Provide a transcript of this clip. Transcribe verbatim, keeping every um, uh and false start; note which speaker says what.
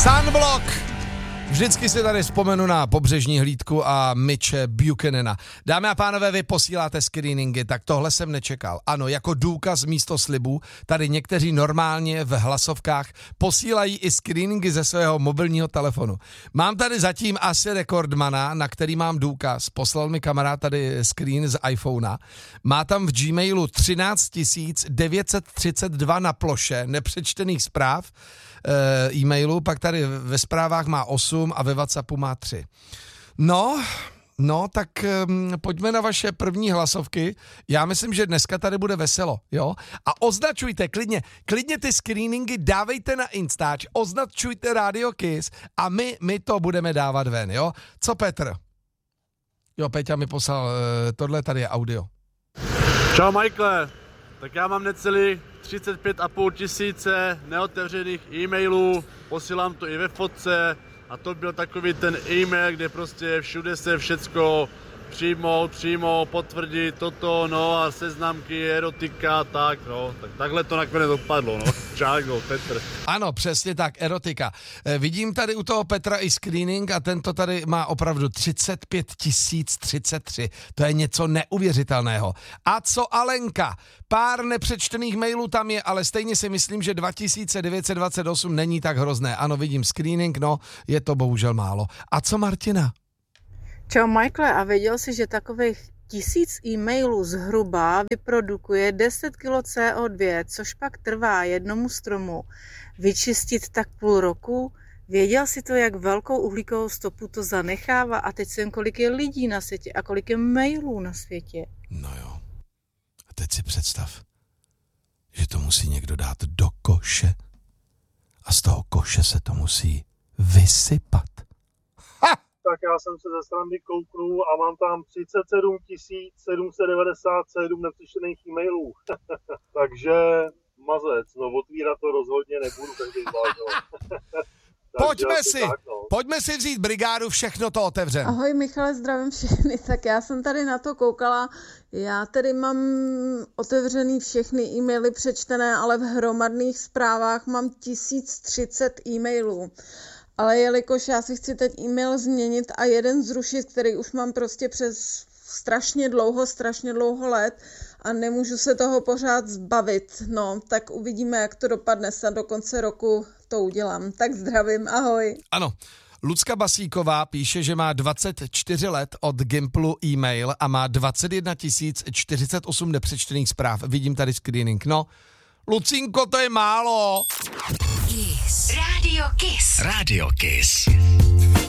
Speaker 1: Sunblock. Vždycky si tady vzpomenu na pobřežní hlídku a Mitche Buchanana. Dámy a pánové, vy posíláte screeningy, tak tohle jsem nečekal. Ano, jako důkaz místo slibů, tady někteří normálně v hlasovkách posílají i screeningy ze svého mobilního telefonu. Mám tady zatím asi rekordmana, na který mám důkaz. Poslal mi kamarád tady screen z iPhonea. Má tam v Gmailu třináct tisíc devět set třicet dva na ploše nepřečtených zpráv, e-mailu, pak tady ve zprávách má osm a ve WhatsAppu má tři. No, no, tak um, pojďme na vaše první hlasovky. Já myslím, že dneska tady bude veselo, jo? A označujte klidně, klidně ty screeningy dávejte na Instač, označujte Radio Kiss a my, my to budeme dávat ven, jo? Co Petr? Jo, Peťa mi poslal, uh, tohle tady je audio.
Speaker 2: Čau Michael, tak já mám necelý třicet pět a půl tisíce neotevřených e-mailů, posílám to i ve fotce a to byl takový ten e-mail, kde prostě všude se všecko přijmout, přijmout, potvrdit toto, no a seznamky, erotika, tak no, tak takhle to nakonec dopadlo, no. Čágo, Petr.
Speaker 1: Ano, přesně tak, erotika. E, vidím tady u toho Petra i screening a tento tady má opravdu třicet pět tisíc třicet tři. To je něco neuvěřitelného. A co Alenka? Pár nepřečtených mailů tam je, ale stejně si myslím, že dva tisíce devět set dvacet osm není tak hrozné. Ano, vidím screening, no, je to bohužel málo. A co Martina?
Speaker 3: Čau Michael, a věděl jsi, že takových tisíc e-mailů zhruba vyprodukuje deset kilo C O dva, což pak trvá jednomu stromu vyčistit tak půl roku? Věděl jsi to, jak velkou uhlíkovou stopu to zanechává? A teď jsem, kolik je lidí na světě a kolik je mailů na světě.
Speaker 1: No jo. A teď si představ, že to musí někdo dát do koše a z toho koše se to musí vysypat.
Speaker 4: Tak já jsem se ze srandy kouknul a mám tam třicet sedm tisíc sedm set devadesát sedm nepřečtených e-mailů. Takže mazec, no otvírat to rozhodně nebudu, takže zvlášť.
Speaker 1: Pojďme si, tak, no. pojďme si vzít brigádu, všechno to otevřem.
Speaker 3: Ahoj Michale, zdravím všechny. Tak já jsem tady na to koukala. Já tedy mám otevřený všechny e-maily přečtené, ale v hromadných zprávách mám tisíc třicet e-mailů. Ale jelikož já si chci teď e-mail změnit a jeden zrušit, který už mám prostě přes strašně dlouho, strašně dlouho let a nemůžu se toho pořád zbavit, no, tak uvidíme, jak to dopadne, snad do konce roku to udělám. Tak zdravím, ahoj.
Speaker 1: Ano, Lucka Basíková píše, že má dvacet čtyři let od Gimplu e-mail a má dvacet jedna tisíc čtyřicet osm nepřečtených zpráv. Vidím tady screening, no. Lucinko, to je málo.
Speaker 5: Kiss. Radio Kiss.
Speaker 6: Radio Kiss.